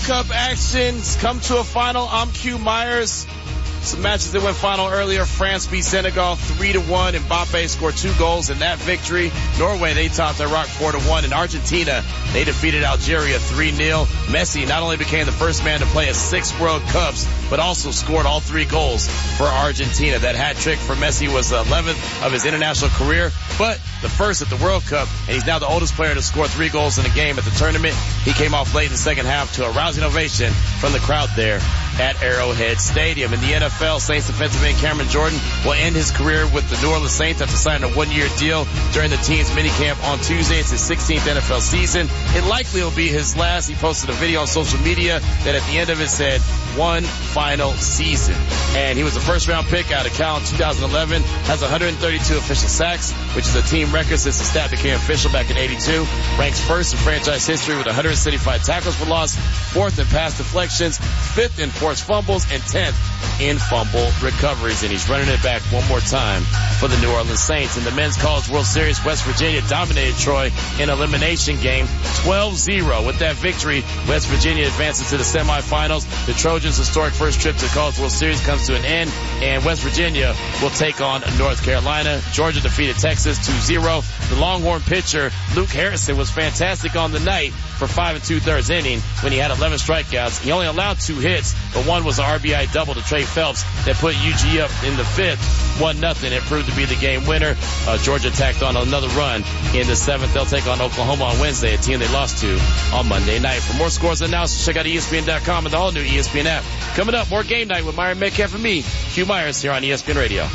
Cup action's come to a final. I'm Q Myers. Some matches that went final earlier. France beat Senegal 3-1. Mbappe scored 2 goals in that victory. Norway, they topped Iraq 4-1. And Argentina, they defeated Algeria 3-0. Messi not only became the first man to play at 6 World Cups, but also scored all 3 goals for Argentina. That hat trick for Messi was the 11th of his international career, but the first at the World Cup, and he's now the oldest player to score 3 goals in a game at the tournament. He came off late in the second half to a rousing ovation from the crowd there at Arrowhead Stadium. In the NFL, Saints defensive end Cameron Jordan will end his career with the New Orleans Saints after signing a 1-year deal during the team's minicamp on Tuesday. It's his 16th NFL season. It likely will be his last. He posted a video on social media that at the end of it said, "One final season." And he was a first-round pick out of Cal in 2011, has 132 official sacks, which is a team record since the stat became official back in 82. Ranks first in franchise history with 175 tackles for loss, 4th in pass deflections, 5th in forced fumbles, and 10th in fumble recoveries. And he's running it back one more time for the New Orleans Saints. In the Men's College World Series, West Virginia dominated Troy in an elimination game 12-0. With that victory, West Virginia advances to the semifinals. The Trojans' historic first trip to the College World Series comes to an end, and West Virginia will take on North Carolina. Georgia defeated Texas 2-0. The Longhorn pitcher, Luke Harrison, was fantastic on the night for 5 2/3 inning when he had 11 strikeouts. He only allowed 2 hits, but one was an RBI double to Trey Phelps that put UG up in the 5th, 1-0. It proved to be the game winner. Georgia tacked on another run in the 7th. They'll take on Oklahoma on Wednesday, a team they lost to on Monday night. For more scores and analysis, check out ESPN.com and the all-new ESPN app. Coming up, more Game Night with Myron Metcalf and me, Q Myers, here on ESPN Radio.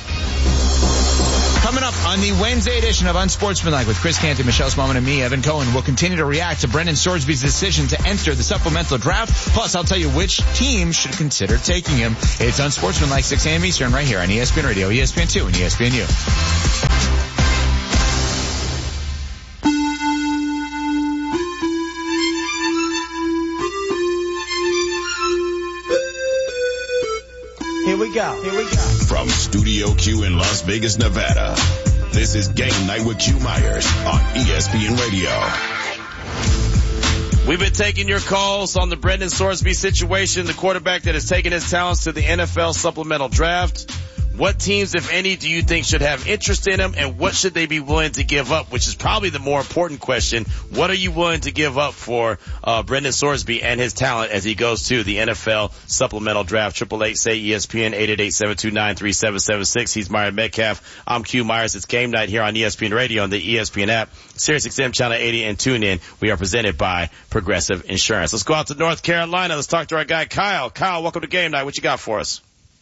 Coming up on the Wednesday edition of Unsportsmanlike with Chris Canty, Michelle Smallman, and me, Evan Cohen, we'll continue to react to Brendan Sorsby's decision to enter the supplemental draft. Plus, I'll tell you which team should consider taking him. It's Unsportsmanlike, 6 a.m. Eastern, right here on ESPN Radio, ESPN2, and ESPNU. Here we go. From Studio Q in Las Vegas, Nevada, this is Game Night with Q Myers on ESPN Radio. We've been taking your calls on the Brendan Sorsby situation, the quarterback that has taken his talents to the NFL supplemental draft. What teams, if any, do you think should have interest in him, and what should they be willing to give up, which is probably the more important question. What are you willing to give up for Brendan Sorsby and his talent as he goes to the NFL supplemental draft? 888-SAY-ESPN, 888-729-3776. He's Myron Metcalf. I'm Q Myers. It's Game Night here on ESPN Radio on the ESPN app, SiriusXM Channel 80, and TuneIn. We are presented by Progressive Insurance. Let's go out to North Carolina. Let's talk to our guy, Kyle. Kyle, welcome to Game Night. What you got for us?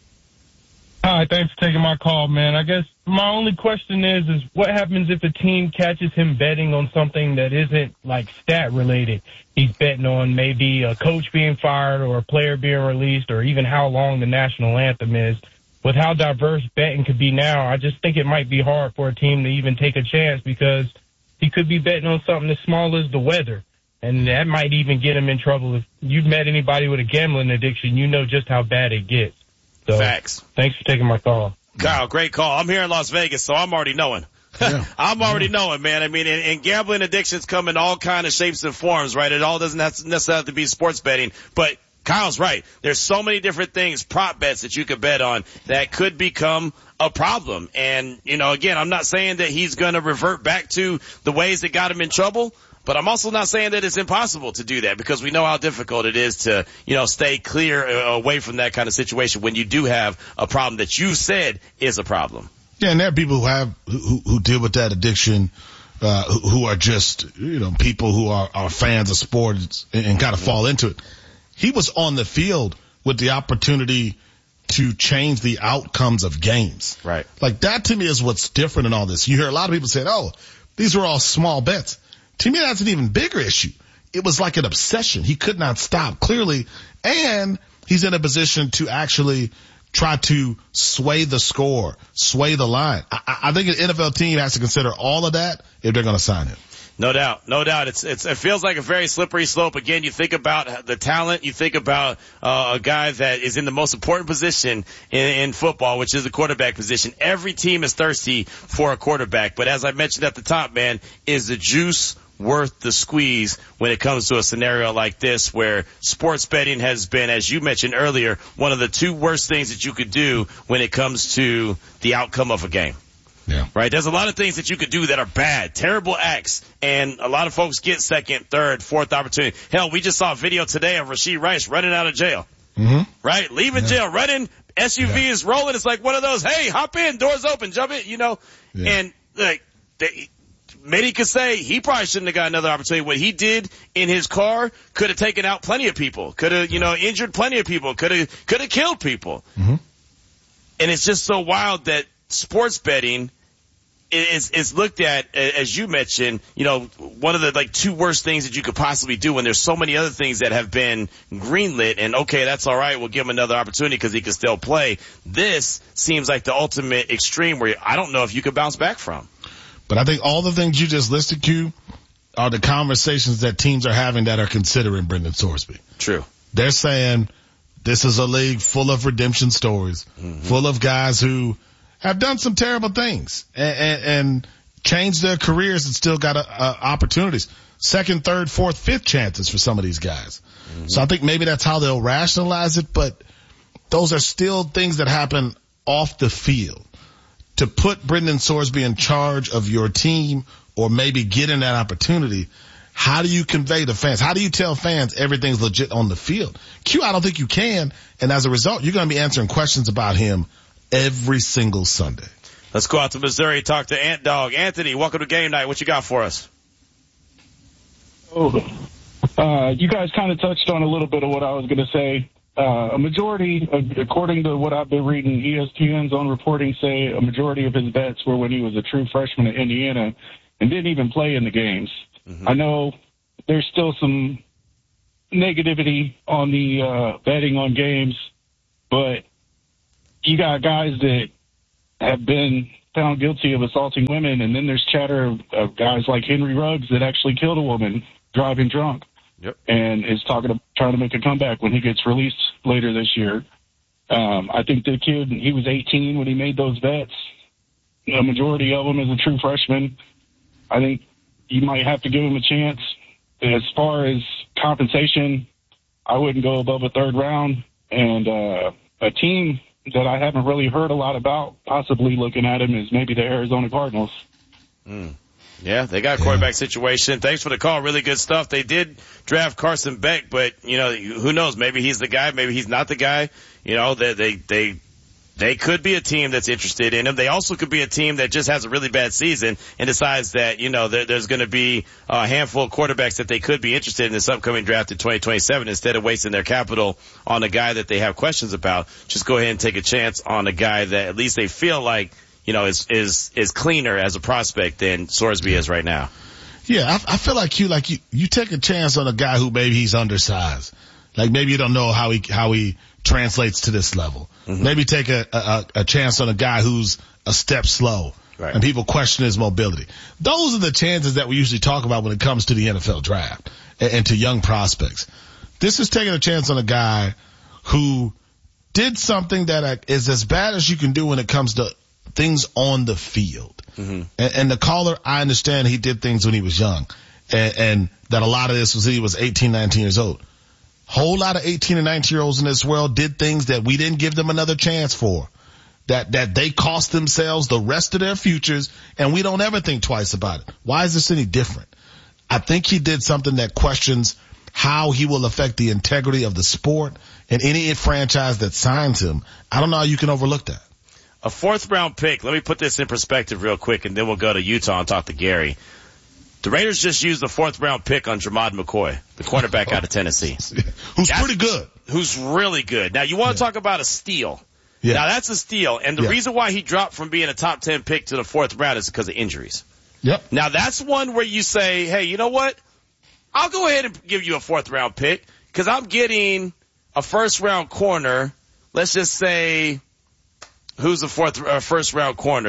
Hi, thanks for taking my call, man. I guess my only question is what happens if a team catches him betting on something that isn't like stat related? He's betting on maybe a coach being fired or a player being released or even how long the national anthem is. With how diverse betting could be now, I just think it might be hard for a team to even take a chance because he could be betting on something as small as the weather. And that might even get him in trouble. If you've met anybody with a gambling addiction, you know just how bad it gets. So, facts. Thanks for taking my call. Kyle, great call. I'm here in Las Vegas, so I'm already knowing. Yeah. I'm already knowing, man. I mean, and gambling addictions come in all kind of shapes and forms, right? It all doesn't necessarily have to be sports betting, but Kyle's right. There's so many different things, prop bets that you could bet on that could become a problem. And, you know, again, I'm not saying that he's going to revert back to the ways that got him in trouble, but I'm also not saying that it's impossible to do that because we know how difficult it is to, you know, stay clear away from that kind of situation when you do have a problem that you said is a problem. Yeah, and there are people who deal with that addiction, who are just, you know, people who are fans of sports and kind of fall into it. He was on the field with the opportunity to change the outcomes of games. Right. Like that to me is what's different in all this. You hear a lot of people say, oh, these were all small bets. To me, that's an even bigger issue. It was like an obsession. He could not stop, clearly. And he's in a position to actually try to sway the score, sway the line. I think an NFL team has to consider all of that if they're going to sign him. No doubt. It feels like a very slippery slope. Again, you think about the talent. You think about a guy that is in the most important position in football, which is the quarterback position. Every team is thirsty for a quarterback. But as I mentioned at the top, man, is the juice worth the squeeze when it comes to a scenario like this where sports betting has been, as you mentioned earlier, one of the two worst things that you could do when it comes to the outcome of a game. Yeah. Right? There's a lot of things that you could do that are bad, terrible acts, and a lot of folks get second, third, fourth opportunity. Hell, we just saw a video today of Rashee Rice running out of jail. Mm-hmm. Right? Leaving jail, running, SUV is rolling. It's like one of those, hey, hop in, doors open, jump in, Yeah. And like, many could say he probably shouldn't have got another opportunity. What he did in his car could have taken out plenty of people, could have, injured plenty of people, could have killed people. Mm-hmm. And it's just so wild that sports betting is looked at, as you mentioned, one of the two worst things that you could possibly do when there's so many other things that have been greenlit and okay, that's all right, we'll give him another opportunity because he can still play. This seems like the ultimate extreme where I don't know if you could bounce back from. But I think all the things you just listed, Q, are the conversations that teams are having that are considering Brendan Sorsby. True. They're saying this is a league full of redemption stories, full of guys who have done some terrible things and changed their careers and still got opportunities. Second, third, fourth, fifth chances for some of these guys. Mm-hmm. So I think maybe that's how they'll rationalize it, but those are still things that happen off the field. To put Brendan Sorsby in charge of your team or maybe getting that opportunity, how do you convey to fans? How do you tell fans everything's legit on the field? Q, I don't think you can. And as a result, you're going to be answering questions about him every single Sunday. Let's go out to Missouri, talk to Ant Dog. Anthony, welcome to Game Night. What you got for us? You guys kind of touched on a little bit of what I was going to say. A majority, according to what I've been reading, ESPN's own reporting say a majority of his bets were when he was a true freshman at Indiana and didn't even play in the games. Mm-hmm. I know there's still some negativity on the betting on games, but you got guys that have been found guilty of assaulting women, and then there's chatter of guys like Henry Ruggs that actually killed a woman driving drunk. Yep. And is trying to make a comeback when he gets released later this year. I think the kid, he was 18 when he made those bets. A majority of them is a true freshman. I think you might have to give him a chance. As far as compensation, I wouldn't go above a third round. And a team that I haven't really heard a lot about possibly looking at him is maybe the Arizona Cardinals. Yeah, they got a quarterback situation. Thanks for the call. Really good stuff. They did draft Carson Beck, but, who knows? Maybe he's the guy. Maybe he's not the guy. They could be a team that's interested in him. They also could be a team that just has a really bad season and decides that, there's going to be a handful of quarterbacks that they could be interested in this upcoming draft in 2027 instead of wasting their capital on a guy that they have questions about. Just go ahead and take a chance on a guy that at least they feel like, is cleaner as a prospect than Sorsby is right now. Yeah, I feel like you take a chance on a guy who maybe he's undersized. Like maybe you don't know how he translates to this level. Mm-hmm. Maybe take a chance on a guy who's a step slow. Right. And people question his mobility. Those are the chances that we usually talk about when it comes to the NFL draft and to young prospects. This is taking a chance on a guy who did something that is as bad as you can do when it comes to things on the field. Mm-hmm. And the caller, I understand he did things when he was young and that a lot of this was he was 18, 19 years old. Whole lot of 18 and 19 year olds in this world did things that we didn't give them another chance for, that they cost themselves the rest of their futures, and we don't ever think twice about it. Why is this any different? I think he did something that questions how he will affect the integrity of the sport and any franchise that signs him. I don't know how you can overlook that. A fourth round pick. Let me put this in perspective real quick, and then we'll go to Utah and talk to Gary. The Raiders just used the fourth round pick on Jermod McCoy, the cornerback out of Tennessee. Who's pretty good. Who's really good. Now, you want to talk about a steal. Yeah. Now, that's a steal. And the reason why he dropped from being a top 10 pick to the fourth round is because of injuries. Yep. Now, that's one where you say, hey, you know what? I'll go ahead and give you a fourth round pick because I'm getting a first round corner. Let's just say, who's a first round corner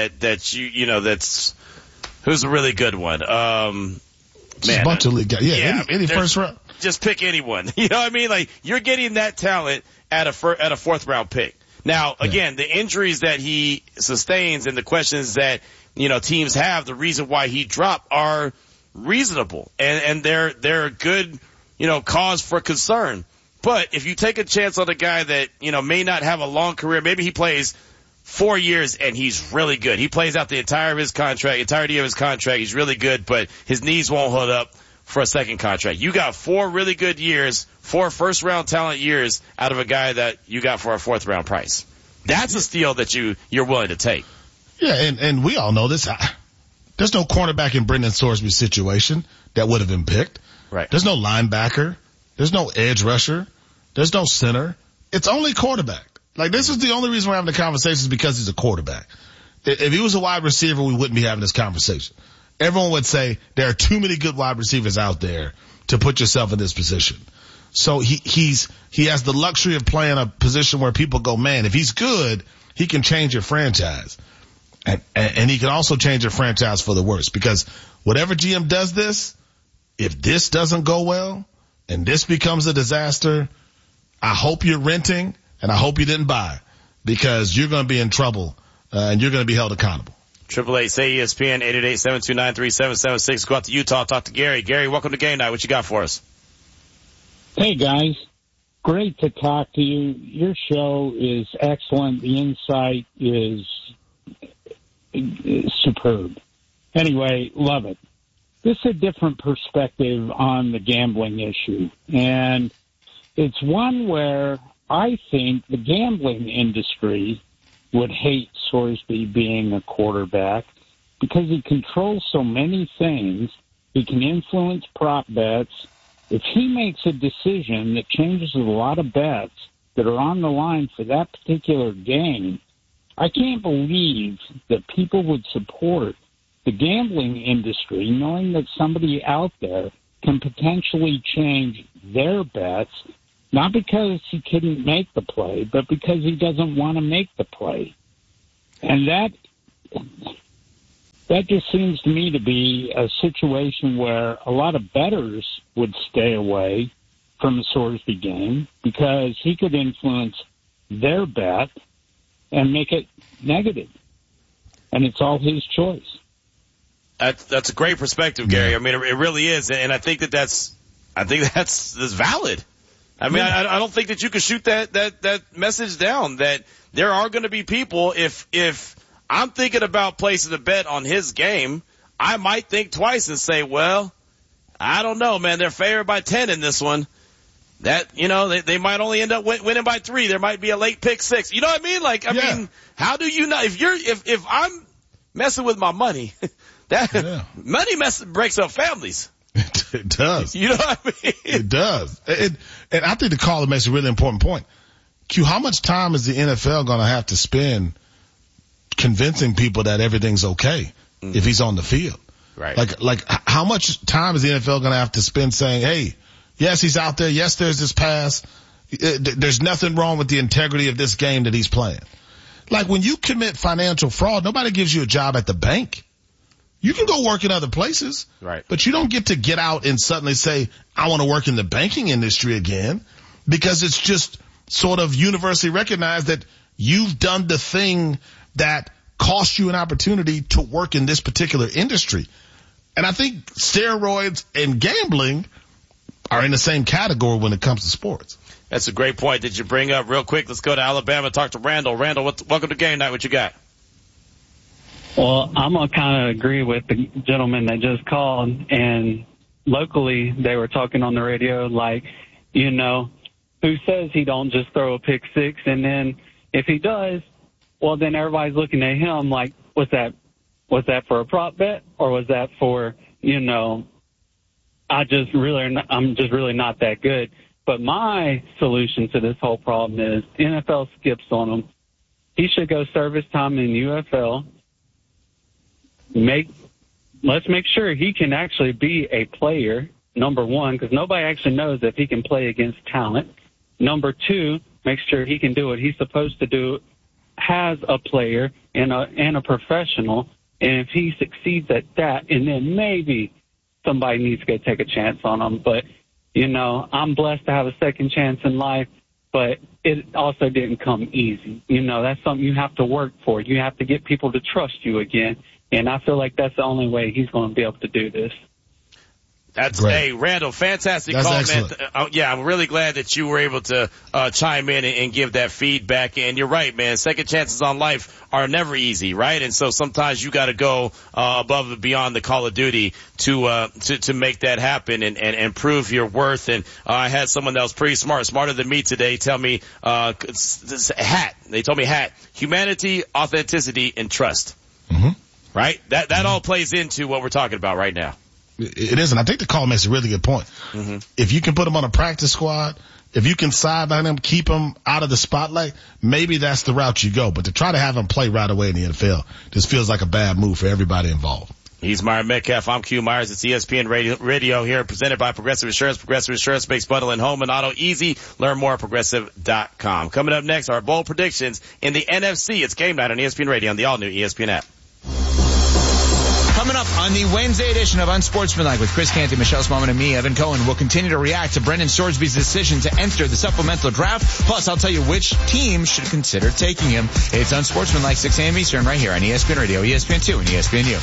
that's who's a really good one? Man, a bunch of league guys. Yeah, any first round. Just pick anyone. You know what I mean? Like, you're getting that talent at a fourth round pick. Now, again, the injuries that he sustains and the questions that, teams have, the reason why he dropped are reasonable and they're a good, cause for concern. But if you take a chance on a guy that, may not have a long career, maybe he plays 4 years and he's really good. He plays out the entirety of his contract. He's really good, but his knees won't hold up for a second contract. You got 4 really good years, 4 first-round talent years out of a guy that you got for a 4th-round price. That's a steal that you're willing to take. Yeah, and we all know this. There's no cornerback in Brendan Sorsby's situation that would have been picked. Right. There's no linebacker. There's no edge rusher. There's no center. It's only quarterback. Like, this is the only reason we're having the conversation is because he's a quarterback. If he was a wide receiver, we wouldn't be having this conversation. Everyone would say there are too many good wide receivers out there to put yourself in this position. So he has the luxury of playing a position where people go, man, if he's good, he can change your franchise. And he can also change your franchise for the worse, because whatever GM does this, if this doesn't go well and this becomes a disaster, I hope you're renting and I hope you didn't buy, because you're going to be in trouble and you're going to be held accountable. 888-SAY-ESPN, 888-729-3776. Go out to Utah, talk to Gary. Gary, welcome to Game Night. What you got for us? Hey, guys. Great to talk to you. Your show is excellent. The insight is superb. Anyway, love it. This is a different perspective on the gambling issue. And it's one where I think the gambling industry would hate Sorsby being a quarterback, because he controls so many things. He can influence prop bets. If he makes a decision that changes a lot of bets that are on the line for that particular game, I can't believe that people would support the gambling industry knowing that somebody out there can potentially change their bets, not because he couldn't make the play, but because he doesn't want to make the play. And that just seems to me to be a situation where a lot of bettors would stay away from a Sorsby game, because he could influence their bet and make it negative. And it's all his choice. That's a great perspective, Gary. I mean, it really is. And I think that's valid. I mean, I don't think that you can shoot that message down, that there are going to be people, if I'm thinking about placing a bet on his game, I might think twice and say, well, I don't know, man. They're favored by 10 in this one. That, they might only end up winning by 3. There might be a late pick 6. You know what I mean? Like, I mean, how do you know? If I'm messing with my money, money breaks up families. It does. You know what I mean? It does. And I think the caller makes a really important point. Q, how much time is the NFL going to have to spend convincing people that everything's okay if he's on the field? Right. Like how much time is the NFL going to have to spend saying, hey, yes, he's out there. Yes, there's this pass. There's nothing wrong with the integrity of this game that he's playing. Like, when you commit financial fraud, nobody gives you a job at the bank. You can go work in other places, right? But you don't get to get out and suddenly say, I want to work in the banking industry again, because it's just sort of universally recognized that you've done the thing that cost you an opportunity to work in this particular industry. And I think steroids and gambling are in the same category when it comes to sports. That's a great point that you bring up. Real quick, let's go to Alabama, talk to Randall. Randall, welcome to Game Night. What you got? Well, I'm going to kind of agree with the gentleman that just called. And locally, they were talking on the radio like, who says he don't just throw a pick 6? And then if he does, well, then everybody's looking at him like, was that for a prop bet, or was that for, I'm just really not that good. But my solution to this whole problem is NFL skips on him. He should go service time in UFL. Let's make sure he can actually be a player, number one, because nobody actually knows if he can play against talent. Number two, make sure he can do what he's supposed to do as a player and a professional. And if he succeeds at that, and then maybe somebody needs to go take a chance on him. But, I'm blessed to have a second chance in life, but it also didn't come easy. That's something you have to work for. You have to get people to trust you again. And I feel like that's the only way he's going to be able to do this. Hey, Randall, fantastic call, excellent. Man. Yeah, I'm really glad that you were able to chime in and give that feedback. And you're right, man. Second chances on life are never easy, right? And so sometimes you got to go above and beyond the Call of Duty to make that happen and prove your worth. And I had someone that was pretty smarter than me today, tell me HAT. They told me HAT: humanity, authenticity, and trust. Mm-hmm. Right? That all plays into what we're talking about right now. It is, and I think the call makes a really good point. Mm-hmm. If you can put him on a practice squad, if you can sideline him, keep him out of the spotlight, maybe that's the route you go. But to try to have him play right away in the NFL just feels like a bad move for everybody involved. He's Myron Metcalf. I'm Q Myers. It's ESPN Radio here, presented by Progressive Insurance. Progressive Insurance makes bundling home and auto easy. Learn more at Progressive.com. Coming up next, our bold predictions in the NFC. It's Game Night on ESPN Radio on the all-new ESPN app. Coming up on the Wednesday edition of Unsportsmanlike with Chris Canty, Michelle Smallman, and me, Evan Cohen, we'll continue to react to Brendan Sorsby's decision to enter the supplemental draft. Plus, I'll tell you which team should consider taking him. It's Unsportsmanlike, 6 a.m. Eastern, right here on ESPN Radio, ESPN2, and ESPNU.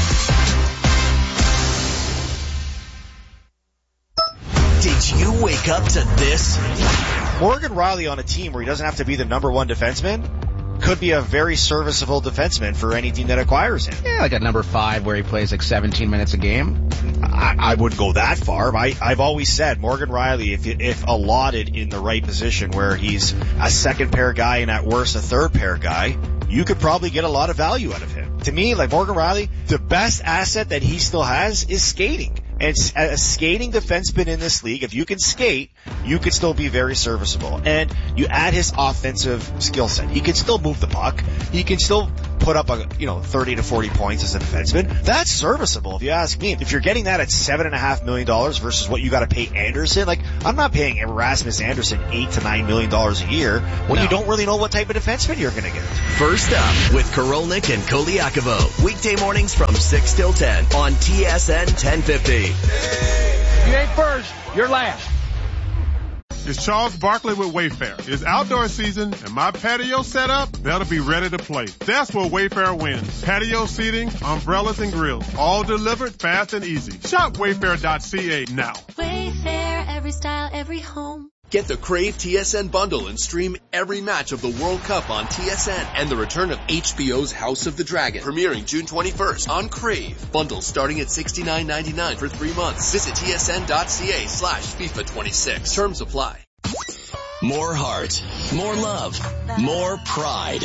Did you wake up to this? Morgan Riley on a team where he doesn't have to be the number one defenseman could be a very serviceable defenseman for any team that acquires him. Yeah, like at number 5 where he plays like 17 minutes a game. I wouldn't go that far. I've always said Morgan Riley, if allotted in the right position where he's a second pair guy and at worst a third pair guy, you could probably get a lot of value out of him. To me, like Morgan Riley, the best asset that he still has is skating. And a skating defenseman in this league, if you can skate, you could still be very serviceable. And you add his offensive skill set. He can still move the puck. He can still put up 30 to 40 points as a defenseman. That's serviceable if you ask me. If you're getting that at $7.5 million versus what you got to pay Anderson, like I'm not paying Erasmus Anderson $8 to $9 million a year when you don't really know what type of defenseman you're going to get. First up with Korolnik and Koliakovo. Weekday mornings from 6 till 10 on TSN 1050. You ain't first, you're last. It's Charles Barkley with Wayfair. It's outdoor season, and my patio setup better be ready to play. That's where Wayfair wins. Patio seating, umbrellas, and grills, all delivered fast and easy. Shop Wayfair.ca now. Wayfair, every style, every home. Get the Crave TSN bundle and stream every match of the World Cup on TSN and the return of HBO's House of the Dragon, premiering June 21st on Crave. Bundles starting at $69.99 for 3 months. Visit tsn.ca/FIFA26. Terms apply. More heart, more love, more pride.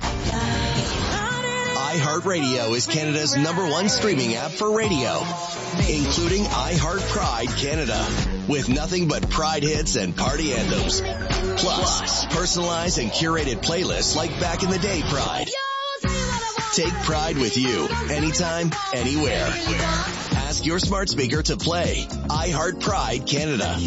iHeartRadio is Canada's #1 streaming app for radio, including iHeart Pride Canada, with nothing but Pride hits and party anthems. Plus, personalized and curated playlists like Back in the Day Pride. Take Pride with you, anytime, anywhere. Ask your smart speaker to play iHeart Pride Canada.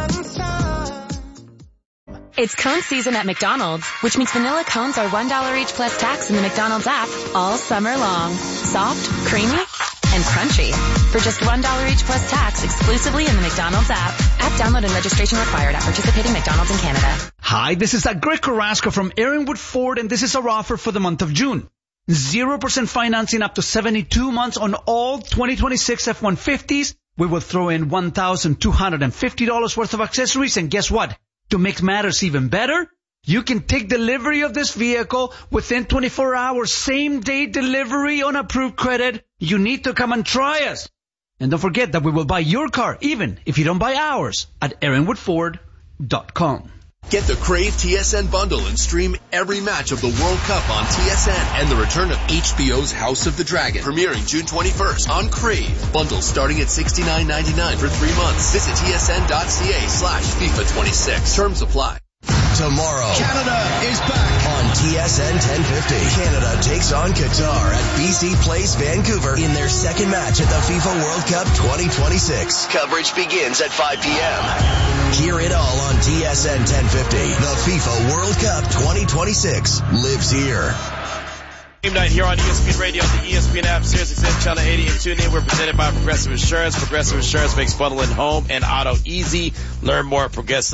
It's cone season at McDonald's, which means vanilla cones are $1 each plus tax in the McDonald's app all summer long. Soft, creamy, and crunchy. For just $1 each plus tax exclusively in the McDonald's app. App download and registration required at participating McDonald's in Canada. Hi, this is Greg Carrasco from Aaronwood Ford, and this is our offer for the month of June. 0% financing up to 72 months on all 2026 F-150s. We will throw in $1,250 worth of accessories, and guess what? To make matters even better, you can take delivery of this vehicle within 24 hours, same-day delivery on approved credit. You need to come and try us. And don't forget that we will buy your car, even if you don't buy ours, at aaronwoodford.com. Get the Crave TSN bundle and stream every match of the World Cup on TSN and the return of HBO's House of the Dragon, premiering June 21st on Crave. Bundles starting at $69.99 for 3 months. Visit tsn.ca/FIFA26. Terms apply. Tomorrow, Canada is back on TSN 1050. Canada takes on Qatar at BC Place, Vancouver in their second match at the FIFA World Cup 2026. Coverage begins at 5 p.m. Hear it all on TSN 1050. The FIFA World Cup 2026 lives here. Game night here on ESPN Radio, the ESPN app, SiriusXM Channel 80, and tune in. We're presented by Progressive Insurance. Progressive Insurance makes bundling home and auto easy. Learn more at Progressive.com.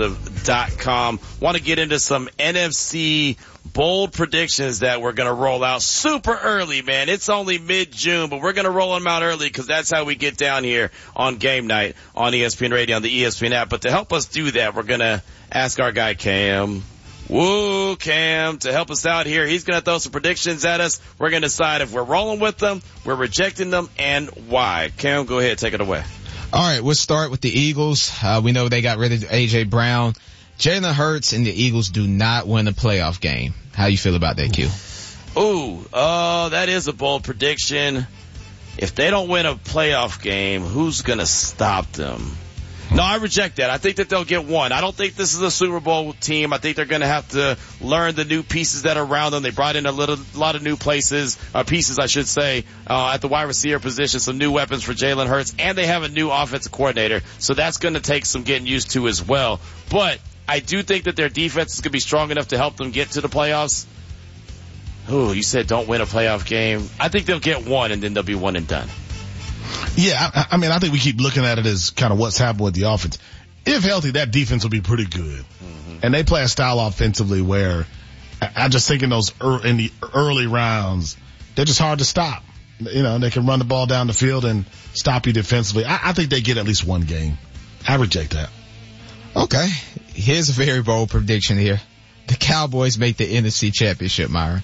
ESPN.com. Want to get into some NFC bold predictions that we're going to roll out super early, man. It's only mid-June, but we're going to roll them out early because that's how we get down here on game night on ESPN Radio, on the ESPN app. But to help us do that, we're going to ask our guy Cam. Woo, Cam, to help us out here. He's going to throw some predictions at us. We're going to decide if we're rolling with them, we're rejecting them, and why. Cam, go ahead, take it away. All right, we'll start with the Eagles. We know they got rid of A.J. Brown. Jalen Hurts and the Eagles do not win a playoff game. How you feel about that, Q? That is a bold prediction. If they don't win a playoff game, who's going to stop them? No, I reject that. I think that they'll get one. I don't think this is a Super Bowl team. I think they're going to have to learn the new pieces that are around them. They brought in a lot of new pieces, at the wide receiver position, some new weapons for Jalen Hurts, and they have a new offensive coordinator. So that's going to take some getting used to as well. But I do think that their defense is going to be strong enough to help them get to the playoffs. You said don't win a playoff game. I think they'll get one, and then they'll be one and done. Yeah, I mean, I think we keep looking at it as kind of what's happened with the offense. If healthy, that defense will be pretty good. Mm-hmm. And they play a style offensively where I just think in the early rounds, they're just hard to stop. You know, they can run the ball down the field and stop you defensively. I think they get at least one game. I reject that. Okay. Here's a very bold prediction here. The Cowboys make the NFC Championship, Myron.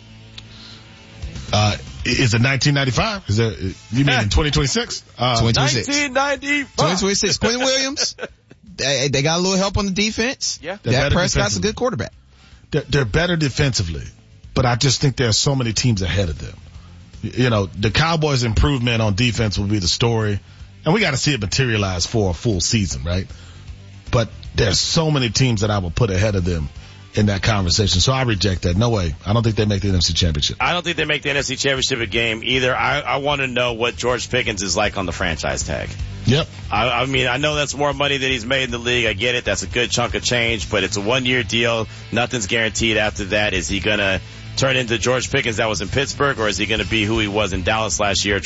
Is it 1995? You mean in 2026? 2026. 1995. 2026. Quentin Williams. They got a little help on the defense. Yeah. Dak Prescott's a good quarterback. They're better defensively, but I just think there are so many teams ahead of them. You know, the Cowboys' improvement on defense will be the story, and we got to see it materialize for a full season, right? But there's so many teams that I will put ahead of them in that conversation. So I reject that. No way. I don't think they make the NFC Championship. I don't think they make the NFC Championship game either. I want to know what George Pickens is like on the franchise tag. Yep. I mean, I know that's more money than he's made in the league. I get it. That's a good chunk of change, but it's a 1-year deal. Nothing's guaranteed after that. Is he going to turn into George Pickens that was in Pittsburgh, or is he going to be who he was in Dallas last year?